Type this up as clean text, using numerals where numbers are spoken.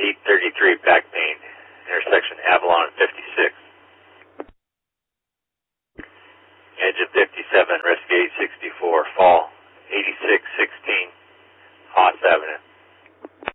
833 back pain, intersection Avalon and 56. Edge of 57, risk 864, fall.